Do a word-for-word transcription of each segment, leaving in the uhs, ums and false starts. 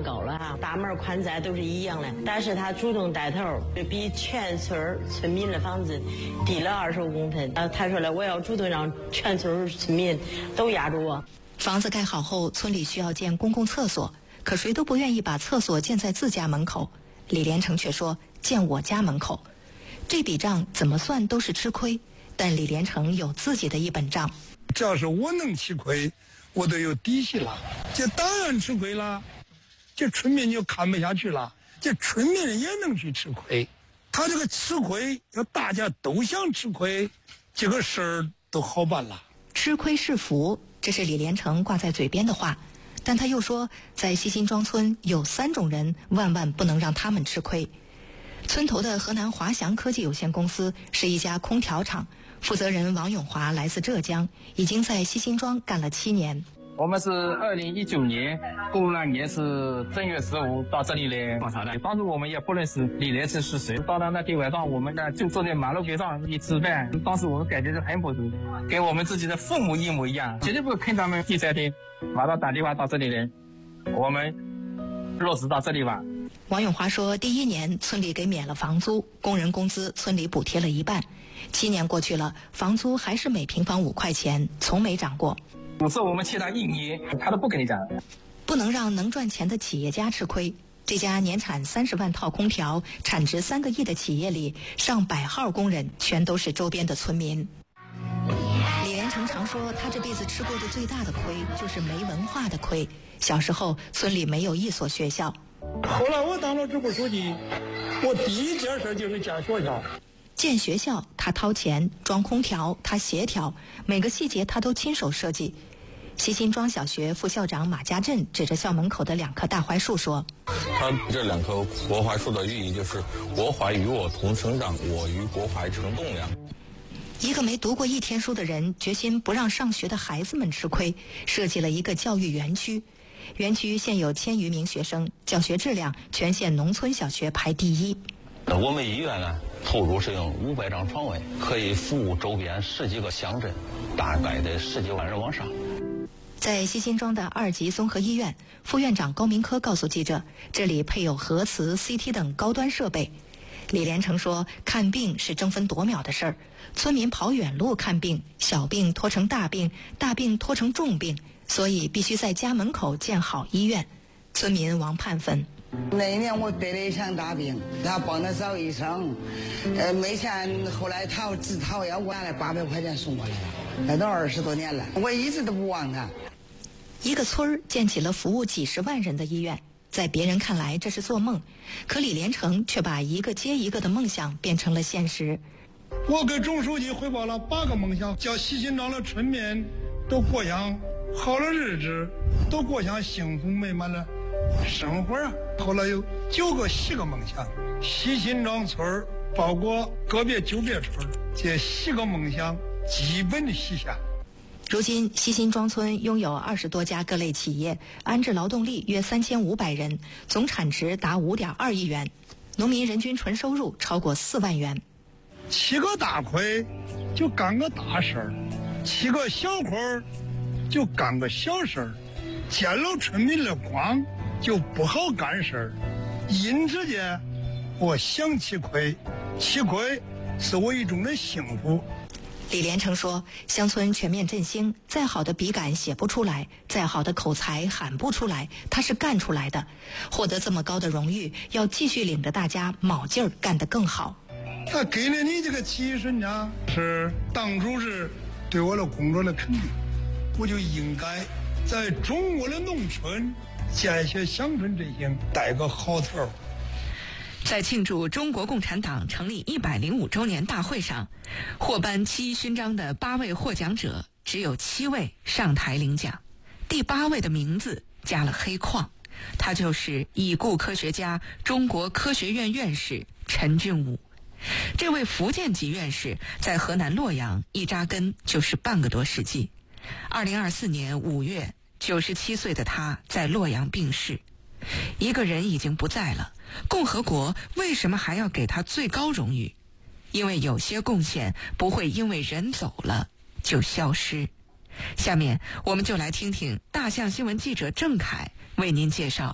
高了哈，大门宽窄都是一样的，但是他主动带头，比全村村民的房子低了二十五公分。啊，他说了，我要主动让全村村民都压住我。 房子盖好后，村里需要建公共厕所，可谁都不愿意把厕所建在自家门口。李连成却说建我家门口，这笔账怎么算都是吃亏。但李连成有自己的一本账， 只要是我能吃亏，我都有底气了。这当然吃亏了，这村民就看不下去了。这村民也能去吃亏，他这个吃亏要大家都想吃亏，这个事儿都好办了。 吃亏是福，这是李连成挂在嘴边的话，但他又说，在西辛庄村有三种人，万万不能让他们吃亏。村头的河南华翔科技有限公司是一家空调厂，负责人王永华来自浙江，已经在西辛庄干了七年。 我们是二零一九年过完年是正月十五到这里来考察的，当时我们也不认识李连成是谁。到了那天晚上，我们呢就坐在马路边上一吃饭，当时我们感觉是很不足，跟我们自己的父母一模一样，绝对不坑他们。第三天马上打电话到这里来，我们落实到这里吧。 王永华说，第一年村里给免了房租，工人工资村里补贴了一半。七年过去了，房租还是每平方五块钱，从没涨过。 有时候我们欠他一年，他都不跟你讲。 不能让能赚钱的企业家吃亏。这家年产三十万套空调、产值三个亿的企业里，上百号工人全都是周边的村民。李连成常说，他这辈子吃过的最大的亏就是没文化的亏。小时候村里没有一所学校， 后来我当了支部书记，我第一件事就是建学校。 建学校他掏钱，装空调他协调，每个细节他都亲手设计。西辛庄小学副校长马家镇指着校门口的两棵大槐树说， 他这两棵国槐树的寓意就是国槐与我同成长，我与国槐成栋梁。 一个没读过一天书的人决心不让上学的孩子们吃亏，设计了一个教育园区。园区现有千余名学生，教学质量全县农村小学排第一。 我们医院呢投入使用五百张床位，可以服务周边十几个乡镇，大概的十几万人往上。 在西辛庄的二级综合医院，副院长高明科告诉记者，这里配有核磁、C T 等高端设备。李连成说，看病是争分夺秒的事儿，村民跑远路看病，小病拖成大病，大病拖成重病，所以必须在家门口建好医院。村民王盼芬， 那一年我得了一场大病，他帮着找医生，呃，没钱，后来他治他要我拿来八百块钱送过来了，那都二十多年了，我一直都不忘他。 一个村儿建起了服务几十万人的医院，在别人看来这是做梦，可李连成却把一个接一个的梦想变成了现实。 我给总书记汇报了八个梦想，叫西辛庄的村民都过上好的日子，都过上幸福美满的生活啊！后来有九个十个梦想，西辛庄村包括个别九别村，这十个梦想基本的实现。 如今西辛庄村拥有二十多家各类企业，安置劳动力约三千五百人，总产值达五点二亿元，农民人均纯收入超过四万元。 七个大亏就干个大事儿，七个小亏就干个小事儿，见了村民的光就不好干事儿。因此间，我想吃亏，吃亏是我一种的幸福。 李连成说，乡村全面振兴，再好的笔杆写不出来，再好的口才喊不出来，他是干出来的。获得这么高的荣誉，要继续领着大家卯劲儿干得更好。 他给了你这个提示呢，是当初是对我的工作的肯定，我就应该在中国的农村建设乡村振兴带个好头。 在庆祝中国共产党成立一百零五周年大会上，获颁七一勋章的八位获奖者只有七位上台领奖，第八位的名字加了黑框，他就是已故科学家、中国科学院院士陈俊武。这位福建籍院士在河南洛阳一扎根就是半个多世纪。二零二四年五月，九十七岁的他在洛阳病逝。一个人已经不在了，共和国为什么还要给他最高荣誉？因为有些贡献不会因为人走了就消失。下面我们就来听听大象新闻记者郑凯为您介绍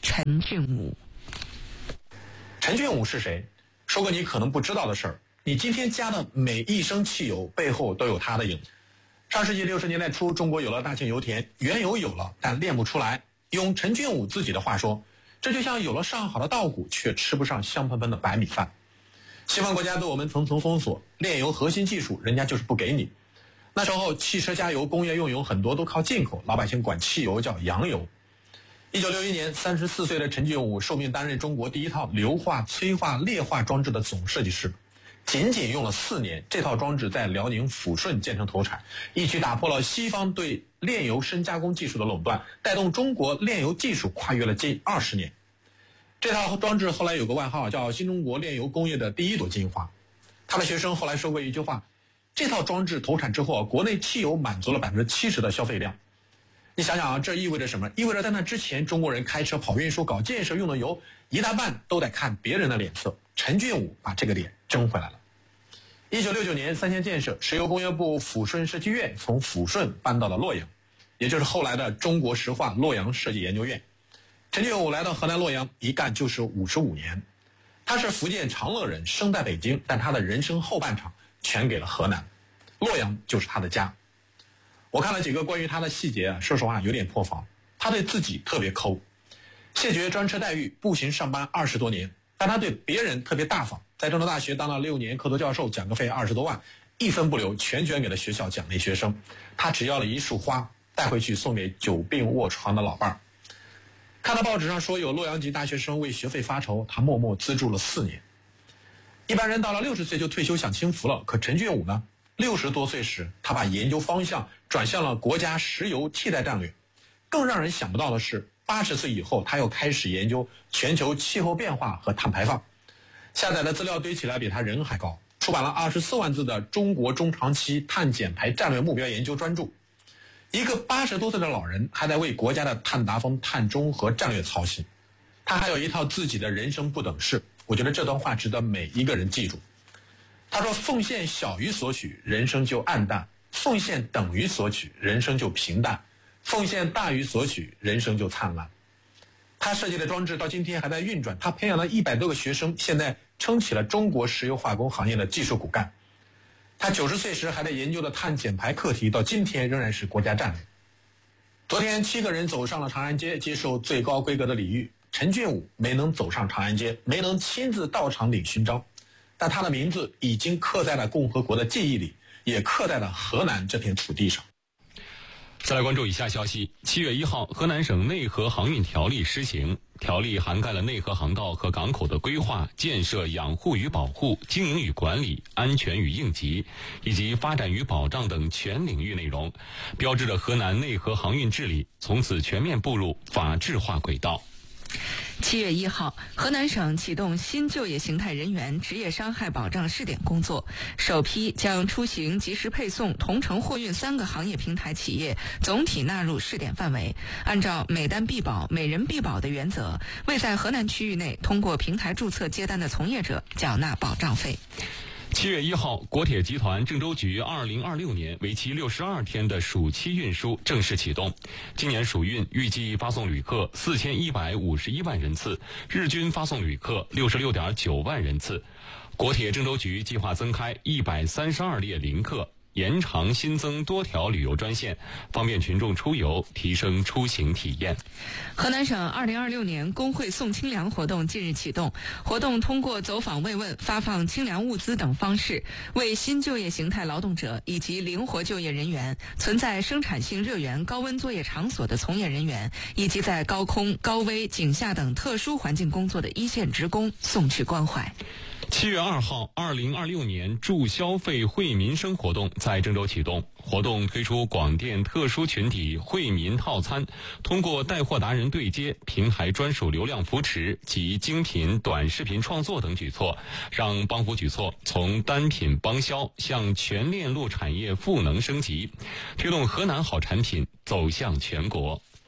陈俊武。 陈俊武是谁？说个你可能不知道的事儿，你今天加的每一升汽油背后都有他的影子。上世纪六十年代初，中国有了大庆油田，原油有了，但炼不出来。用陈俊武自己的话说，这就像有了上好的稻谷，却吃不上香喷喷的白米饭。西方国家对我们层层封锁，炼油核心技术人家就是不给你。那时候汽车加油、工业用油很多都靠进口，老百姓管汽油叫洋油。一九六一年，三十四岁的陈俊武受命担任中国第一套硫化、催化、劣化装置的总设计师。仅仅用了四年，这套装置在辽宁抚顺建成投产，一举打破了西方对炼油深加工技术的垄断，带动中国炼油技术跨越了近二十年。这套装置后来有个外号叫新中国炼油工业的第一朵金花。他的学生后来说过一句话，这套装置投产之后，国内汽油满足了百分之七十的消费量。你想想啊，这意味着什么？意味着在那之前，中国人开车跑运输、搞建设用的油，一大半都得看别人的脸色。陈俊武把这个脸争回来了。一九六九年，三线建设，石油工业部抚顺设计院从抚顺搬到了洛阳，也就是后来的中国石化洛阳设计研究院。陈俊武来到河南洛阳，一干就是五十五年。他是福建长乐人，生在北京，但他的人生后半场全给了河南，洛阳就是他的家。我看了几个关于他的细节啊，说实话有点破防。他对自己特别抠，谢绝专车待遇，步行上班二十多年，但他对别人特别大方。在郑州大学当了六年客座教授，讲课费二十多万，一分不留，全捐给了学校奖励学生。他只要了一束花，带回去送给久病卧床的老伴儿。看到报纸上说有洛阳籍大学生为学费发愁，他默默资助了四年。一般人到了六十岁就退休享清福了，可陈俊武呢？六十多岁时，他把研究方向转向了国家石油替代战略。更让人想不到的是，八十岁以后，他又开始研究全球气候变化和碳排放。下载的资料堆起来比他人还高，出版了二十四万字的《中国中长期碳减排战略目标研究》专著。一个八十多岁的老人还在为国家的碳达峰、碳中和战略操心。他还有一套自己的人生不等式，我觉得这段话值得每一个人记住。他说，奉献小于索取，人生就暗淡；奉献等于索取，人生就平淡；奉献大于索取，人生就灿烂。他设计的装置到今天还在运转，他培养了一百多个学生，现在撑起了中国石油化工行业的技术骨干。他九十岁时还在研究的碳减排课题，到今天仍然是国家战略。昨天七个人走上了长安街，接受最高规格的礼遇。陈俊武没能走上长安街，没能亲自到场领勋章，但他的名字已经刻在了共和国的记忆里，也刻在了河南这片土地上。 再来关注以下消息。七月一号，河南省内河航运条例施行，条例涵盖了内河航道和港口的规划、建设、养护与保护、经营与管理、安全与应急，以及发展与保障等全领域内容，标志着河南内河航运治理从此全面步入法治化轨道。 七月一号，河南省启动新就业形态人员职业伤害保障试点工作，首批将出行、即时配送、同城货运三个行业平台企业总体纳入试点范围，按照每单必保、每人必保的原则，为在河南区域内通过平台注册接单的从业者缴纳保障费。 七月一号，国铁集团郑州局二零二六年为期六十二天的暑期运输正式启动。今年暑运预计发送旅客四千一百五十一万人次，日均发送旅客六十六点九万人次。国铁郑州局计划增开一百三十二列临客，延长新增多条旅游专线，方便群众出游，提升出行体验。 河南省二零二六年工会送清粮活动近日启动，活动通过走访慰问、发放清粮物资等方式，为新就业形态劳动者以及灵活就业人员、存在生产性热源高温作业场所的从业人员，以及在高空、高危、井下等特殊环境工作的一线职工送去关怀。 七月二号，二零二六年助消费惠民生活动在郑州启动。活动推出广电特殊群体惠民套餐，通过带货达人对接、平台专属流量扶持及精品短视频创作等举措，让帮扶举措从单品帮销向全链路产业赋能升级，推动河南好产品走向全国。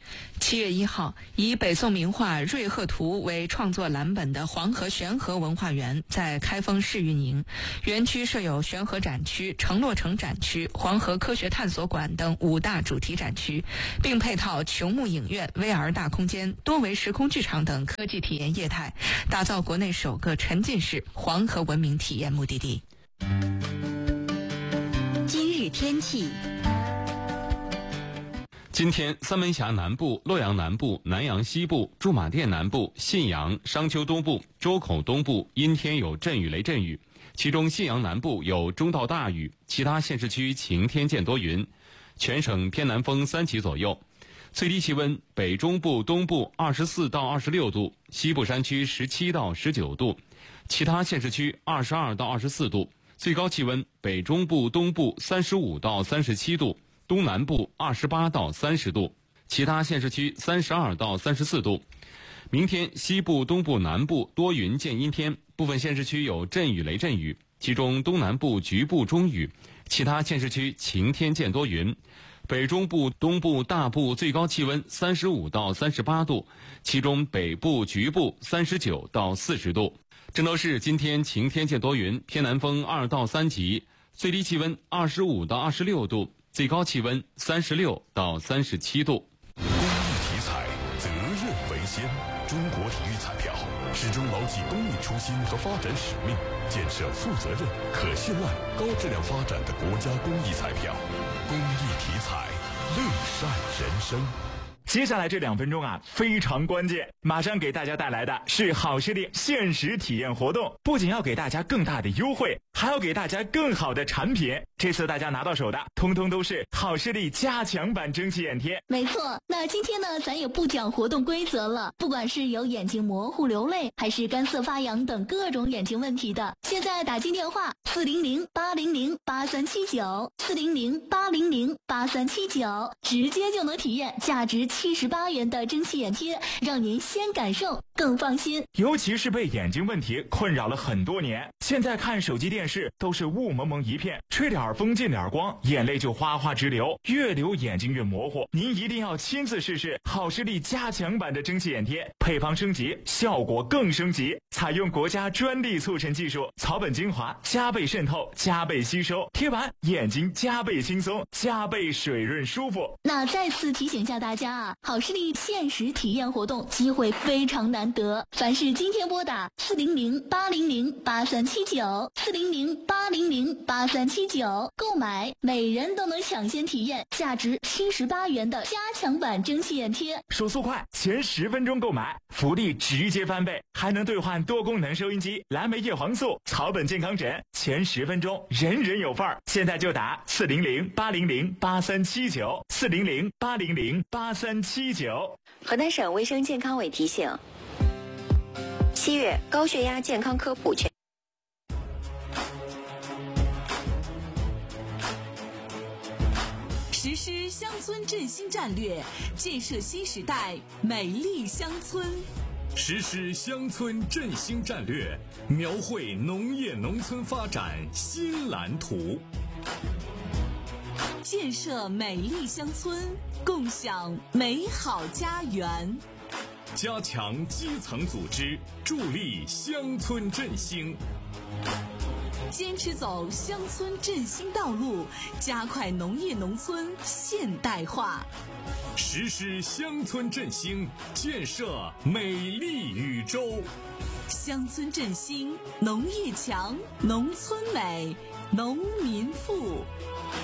七月一号，以北宋名画《瑞鹤图》为创作蓝本的黄河玄河文化园在开封试运营，园区设有玄河展区、城洛城展区、黄河科学探索馆等五大主题展区，并配套琼木影院、V R 大空间、多维时空剧场等科技体验业态，打造国内首个沉浸式黄河文明体验目的地。 今日天气。 今天，三门峡南部、洛阳南部、南阳西部、驻马店南部、信阳、商丘东部、周口东部阴天有阵雨雷阵雨，其中信阳南部有中到大雨，其他县市区晴天见多云，全省偏南风三级左右。最低气温，北中部、东部二十四到二十六度，西部山区十七到十九度，其他县市区二十二到二十四度。最高气温，北中部、东部三十五到三十七度。东南部二十八到三十度，其他县市区三十二到三十四度。明天西部、东部、南部多云见阴天，部分县市区有阵雨雷阵雨，其中东南部局部中雨，其他县市区晴天见多云。北中部、东部、大部最高气温三十五到三十八度，其中北部局部三十九到四十度。郑州市今天晴天见多云，偏南风二到三级，最低气温二十五到二十六度。最高气温三十六到三十七度。 公益体彩，责任为先。中国体育彩票始终牢记公益初心和发展使命，建设负责任、可信赖、高质量发展的国家公益彩票。公益体彩，乐善人生。 接下来这两分钟啊，非常关键，马上给大家带来的是好视力限时体验活动，不仅要给大家更大的优惠，还要给大家更好的产品。这次大家拿到手的，通通都是好视力加强版蒸汽眼贴。 没错，那今天呢，咱也不讲活动规则了。不管是有眼睛模糊、流泪，还是干涩发痒等各种眼睛问题的，现在打进电话四零零八零零八三七九，四零零八零零八三七九，直接就能体验价值七十八元的蒸汽眼贴，让您先感受更放心。 尤其是被眼睛问题困扰了很多年，现在看手机电视都是雾蒙蒙一片，吹点风进点光，眼泪就哗哗直流，越流眼睛越模糊。您一定要亲自试试好视力加强版的蒸汽眼贴，配方升级，效果更升级，采用国家专利促成技术，草本精华加倍渗透，加倍吸收，贴完眼睛加倍轻松，加倍水润舒服。 那再次提醒一下大家啊，好视力限时体验活动机会非常难得，凡是今天拨打四零零八零零八三七九，四零零八零零八三七九购买，每人都能抢先体验价值七十八元的加强版蒸汽眼贴。 手速快，前十分钟购买，福利直接翻倍，还能兑换多功能收音机、蓝莓叶黄素、草本健康枕，前十分钟人人有份儿。现在就打四零零八零零八三七九，四零零八零零八三七九。 河南省卫生健康委提醒：七月高血压健康科普全。 实施乡村振兴战略，建设新时代美丽乡村。 实施乡村振兴战略，描绘农业农村发展新蓝图。 建设美丽乡村，共享美好家园。 加强基层组织，助力乡村振兴。 坚持走乡村振兴道路，加快农业农村现代化。 实施乡村振兴，建设美丽宇宙。 乡村振兴，农业强，农村美，农民富。